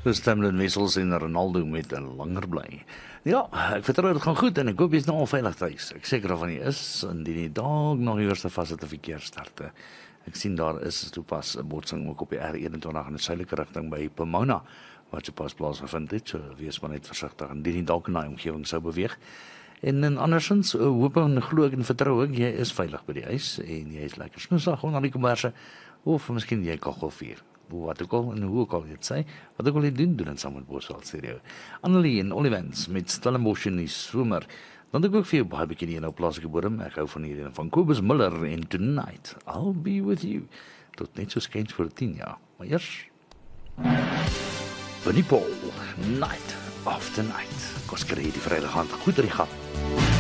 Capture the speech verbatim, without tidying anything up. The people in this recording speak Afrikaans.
Stamlin Wessels en Ronaldo met 'n langer bly. Ja, ek vertrou dit gaan goed en ek hoop jy's nou al veilig tuis. Ek seker daarvan jy is, indien jy dalk nog die eerste fase te verkeer starte. Ek sien daar is toepas 'n botsing ook op die R eenentwintig in die suidelike rigting by Pomona, wat sopas plaasgevind het, so wees maar net versigtig indien jy dalk in daai omgewing sou beweeg. En en andersins, hoop en glo ek en vertrou ek, jy is veilig by die huis en jy is lekker snoesig onder die komberse, of miskien jy kagelvuur. Wat ook al en hoe ook al jy het sê, wat ook al jy doen, doen het saam met Bosveld Stereo. Annelie en Olivens met Stellenbosch in die somer. Dan het ek ook vir jou baie bietjie hier nou plaaslike bodem. Ek hou van hierdie van Kobus Miller en Tonight, I'll be with you. Tot net so skens vir tien jaar. Maar eers Bunny Paul, Night After Night. Kos kry die Vrydag aand goed drie gaan.